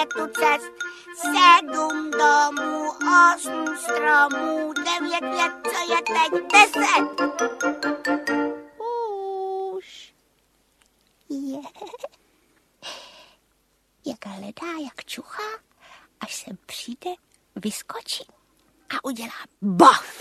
tu cest. 7 domů, 8 stromů, 9 vět, co je teď 10. Už. Je. Jak hledá, jak čuchá, až sem přijde, vyskočí a udělá baf.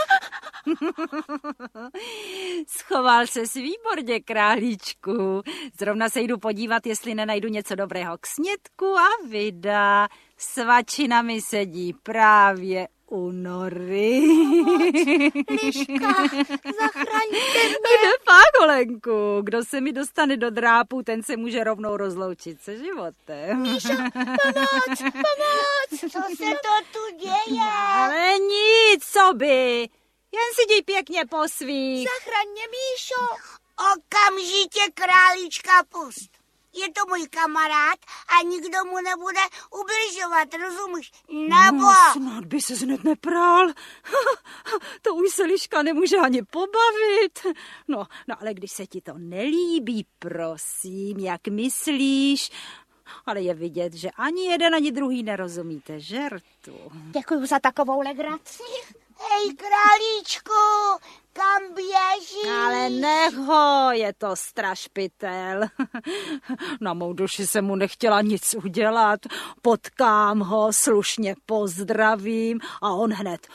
Schoval ses výborně, králíčku. Zrovna se jdu podívat, jestli nenajdu něco dobrého k snědku a vida. Svačina mi sedí právě u nory. Liška, zachraňte mě. Kde fakt, Holenku? Kdo se mi dostane do drápu, ten se může rovnou rozloučit se životem. Míšo, pomoc, co se to tu děje? Ale nic, co by. Jen si jdi pěkně posvít. Zachraň mě, Míšo. Okamžitě králíčka pust. Je to můj kamarád a nikdo mu nebude ubližovat, rozumíš? Nebo... Snad by se hned nepral. To už se Liška nemůže ani pobavit. No, ale když se ti to nelíbí, prosím, jak myslíš? Ale je vidět, že ani jeden, ani druhý nerozumíte žertu. Děkuju za takovou legraci. Hej, králíčku, kam běžíš? Ale nech ho, je to strašpitel. Na mou duši se mu nechtěla nic udělat. Potkám ho, slušně pozdravím a on hned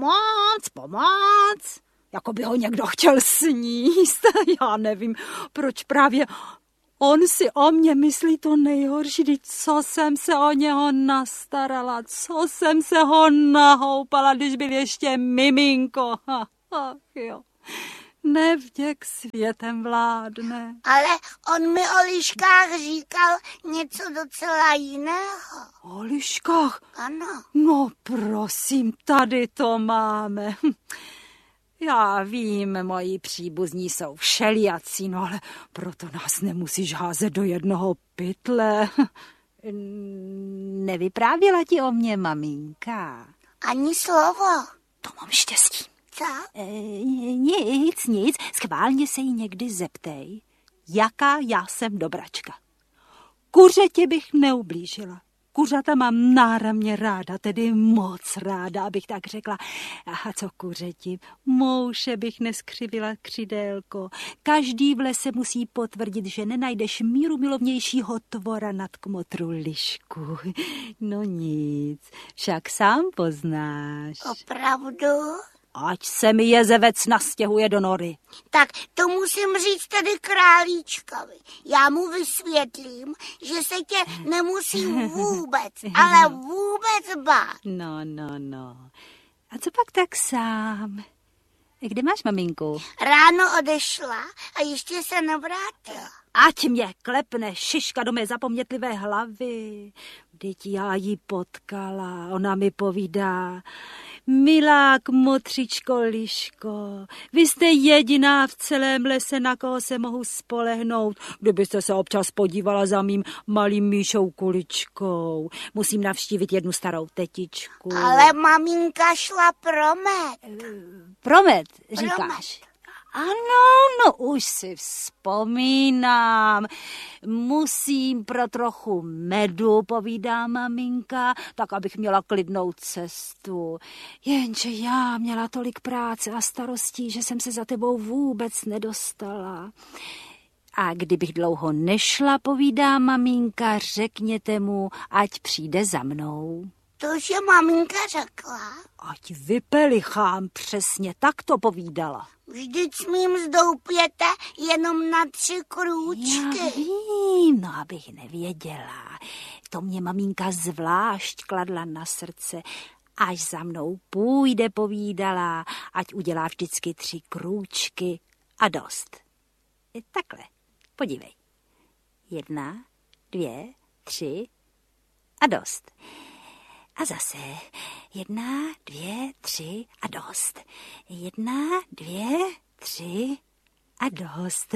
pomoc. Jako by ho někdo chtěl sníst. Já nevím, proč právě on si o mě myslí to nejhorší, když co jsem se o něho nastarala, co jsem se ho nahoupala, když byl ještě miminko. Jo. Nevděk světem vládne. Ale on mi o liškách říkal něco docela jiného. O liškách? Ano. No prosím, tady to máme. Já vím, moji příbuzní jsou všelijací, no ale proto nás nemusíš házet do jednoho pytle. Nevyprávěla ti o mě maminka? Ani slovo. To mám štěstí. Co? Nic, schválně se jí někdy zeptej, jaká já jsem dobračka. Kuřetě bych neublížila. Kuřata mám náramně ráda, tedy moc ráda, abych tak řekla. A co kuřeti? Mouše bych neskřivila křidélko. Každý v lese musí potvrdit, že nenajdeš míru milovnějšího tvora nad kmotru lišku. No nic, však sám poznáš. Opravdu? Ať se mi jezevec nastěhuje do nory. Tak to musím říct tedy králíčkovi. Já mu vysvětlím, že se tě nemusí vůbec, ale vůbec bát. No. A co pak tak sám? Kde máš maminku? Ráno odešla a ještě se nevrátila. Ať mě klepne šiška do mé zapomnětlivé hlavy. Vždyť já ji potkala, ona mi povídá. Milá kmotřičko Liško, vy jste jediná v celém lese, na koho se mohu spolehnout. Kdybyste se občas podívala za mým malým Míšou Kuličkou. Musím navštívit jednu starou tetičku. Ale maminka šla pro med. Pro med, říkáš? Ano, už si vzpomínám. Musím pro trochu medu, povídá maminka, tak abych měla klidnou cestu. Jenže já měla tolik práce a starostí, že jsem se za tebou vůbec nedostala. A kdybych dlouho nešla, povídá maminka, řekněte mu, ať přijde za mnou. To, že maminka řekla? Ať vypelichám, přesně tak to povídala. Vždyť s mým zdoupěte jenom na 3 krůčky. Já vím, no abych nevěděla. To mě maminka zvlášť kladla na srdce. Až za mnou půjde, povídala, ať udělá vždycky 3 krůčky a dost. Takhle, podívej. 1, 2, 3 a dost. A zase 1, 2, 3 a dost. 1, 2, 3 a dost.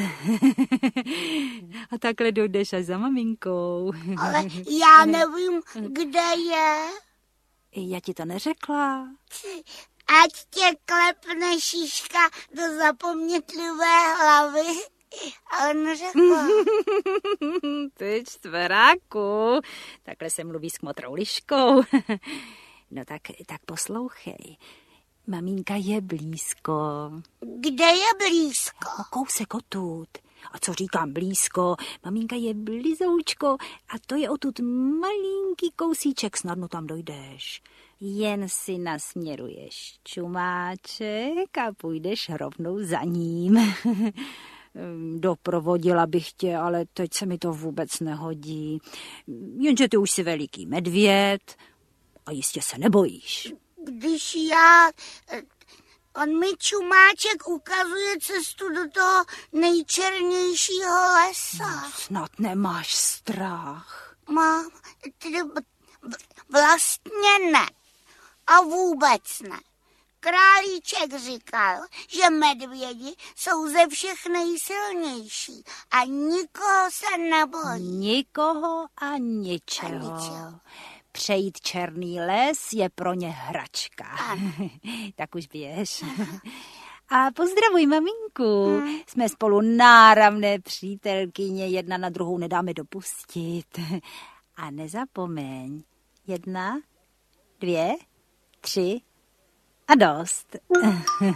A takhle dojdeš až za maminkou. Ale já nevím, kde je. Já ti to neřekla. Ať tě klepne šiška do zapomnětlivé hlavy. Ale neřekla. Ty čtveráku, takhle se mluví s kmotrou liškou. No tak poslouchej. Maminka je blízko. Kde je blízko? No, kousek odtud. A co říkám blízko? Maminka je blizoučko a to je odtud malinký kousíček, snadno tam dojdeš. Jen si nasměruješ čumáček a půjdeš rovnou za ním. Doprovodila bych tě, ale teď se mi to vůbec nehodí. Jenže ty už jsi veliký medvěd a jistě se nebojíš. Když on mi čumáček ukazuje cestu do toho nejčernějšího lesa. Snad nemáš strach. Mám, tedy vlastně ne. A vůbec ne. Králíček říkal, že medvědi jsou ze všech nejsilnější a nikoho se nebojí. Nikoho a ničeho. Přejít černý les je pro ně hračka. Tak už běž. A pozdravuj maminku. Jsme spolu náramné přítelkyně, jedna na druhou nedáme dopustit. A nezapomeň, 1, 2, 3 a dost.